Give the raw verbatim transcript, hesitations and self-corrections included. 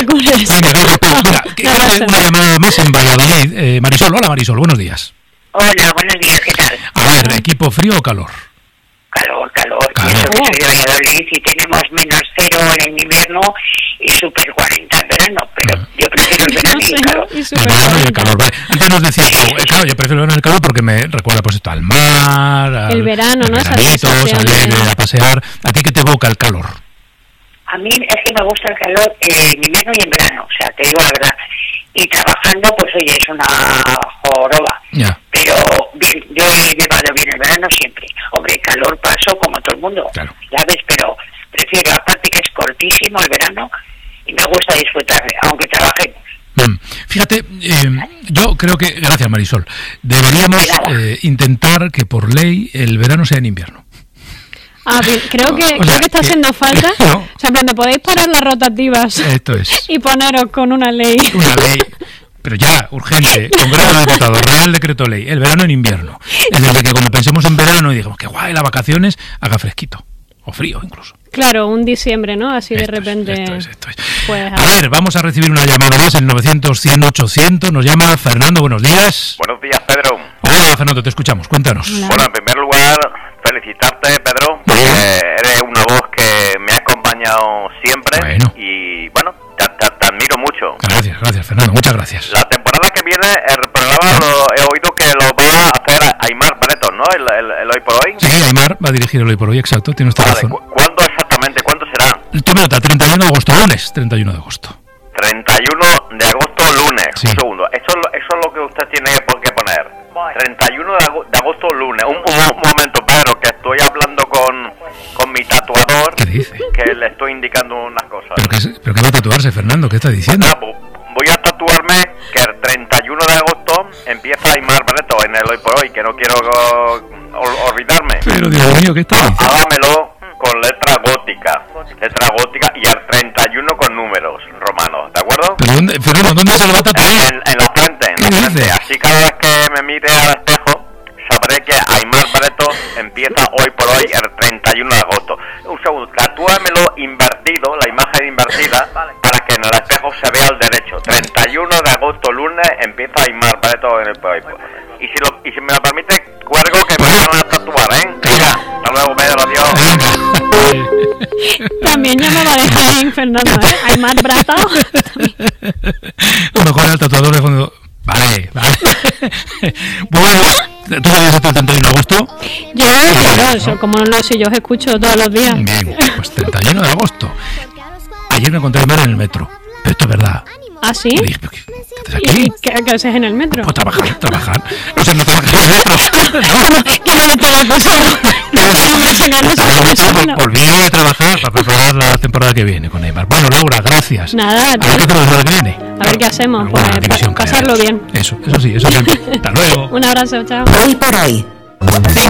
te cures. Venga, gracias, Pau. Mira, que No pasa una llamada más en Valladolid. Eh, Marisol, hola Marisol, buenos días. Hola, buenos días, ¿qué tal? A ver, ¿equipo frío o calor? Calor, calor. Calor. Y eso que soy de Valladolid y tenemos menos cero en invierno y super cuarenta en verano, pero yo prefiero el verano y el calor. Y El súper verano y el bonito. calor. Vale. Antes nos decías, Pau, eh, claro, yo prefiero el verano y el calor porque me recuerda pues esto al mar, al, El verano, al ¿no? Esa veranito, sensación salir de- a pasear. ¿A ti qué te evoca el calor? A mí es que me gusta el calor eh, en invierno y en verano, o sea, te digo la verdad. Y trabajando, pues oye, es una joroba. Ya. Pero bien, yo he llevado bien el verano siempre. Hombre, calor paso como todo el mundo, Claro. ¿sabes? Pero prefiero, aparte que es cortísimo el verano y me gusta disfrutar, aunque trabajemos. Mm. Fíjate, eh, yo creo que, gracias Marisol, deberíamos eh, intentar que por ley el verano sea en invierno. Ah, bien, creo que, O sea, creo que está que- haciendo falta. no. O sea, cuando podéis parar las rotativas Esto es y poneros con una ley. una ley, pero ya, urgente, Congreso de Diputados, Real Decreto Ley, el verano en invierno. Es decir, que cuando pensemos en verano y digamos que guay, las vacaciones, haga fresquito, o frío incluso. Claro, un diciembre, ¿no? Así de Esto es, repente. esto es, esto es. Pues, A ver, vamos a recibir una llamada más, el novecientos cien ochocientos, nos llama Fernando, buenos días. Buenos días, Pedro. Hola Fernando, te escuchamos, cuéntanos. Hola. Bueno, en primer lugar, felicitarte, Pedro, porque eres una voz que me ha acompañado siempre. Bueno. Y bueno, te, te- te admiro mucho. Gracias, gracias Fernando, muchas gracias. La temporada que viene, el programa lo he oído que lo va a hacer Aimar Breton, ¿no? El, el- el hoy por hoy. Sí, Aimar va a dirigir el Hoy por Hoy, exacto, tiene usted Vale, razón. ¿cu- ¿cuándo exactamente? ¿Cuándo será? Toma nota, treinta y uno de agosto, lunes, treinta y uno de agosto. treinta y uno de agosto, lunes. Sí. Un segundo. Eso, es lo- eso es lo que usted tiene por qué poner. treinta y uno de ago- de agosto, lunes. Un, un momento, Pedro, que estoy hablando con, con mi tatuador. ¿Qué dice? Que le estoy indicando unas cosas. ¿Pero qué, es- pero qué va a tatuarse, Fernando? ¿Qué está diciendo? Ah, bu- voy a tatuarme que el treinta y uno de agosto empieza Aimar Breto en el Hoy por Hoy, que no quiero uh, ol- olvidarme. Pero Dios mío, ¿qué está diciendo? Hágamelo con letra gótica, letra gótica y al treinta y uno con números romanos, ¿de acuerdo? ¿Pero dónde, Fernando, ¿dónde se lo va a En, tatuar? en- en la frente, en ¿Qué la frente. dice? Así cada vez que me mire al espejo, sabré que Aimar Breto empieza Hoy por Hoy el treinta y uno de agosto. Un segundo, tatúamelo invertido, la imagen invertida, para que en el espejo se vea al derecho. treinta y uno de agosto, lunes, empieza Aimar Breto en el Hoy por Hoy. Y si, lo, y si me lo permite, cuelgo que me van a tatuar, ¿eh? Venga, hasta luego, Pedro, adiós. también llamaba de Jaén, Fernando, ¿eh? Aimar Brata. Lo mejor era el tatuador de fondo. Vale, vale. Bueno, ¿tú sabías hasta el treinta y uno de agosto? Yo, claro, eso, como no lo sé, yo os escucho todos los días. Bien, pues treinta y uno de agosto. Ayer me encontré a Mar en el metro. Pero esto es verdad. ¿Ah, sí? Y dije, ¿qué haces ¿Y aquí? qué, qué haces en el metro? Pues trabajar, trabajar. O sea, no trabajar en el metro. No. ¿Qué me está la cosa? Hombre, chingada, no Trabajar en el sé metro, cómo Volví a trabajar para preparar la temporada que viene con Neymar. Bueno, Laura, gracias. Nada, A tío. ver qué temporada que viene. A ver qué hacemos, Alguna pues, división pa- pasarlo crearemos. bien. Eso, eso sí, eso siempre. Hasta luego. Un abrazo, chao. Hoy por hoy.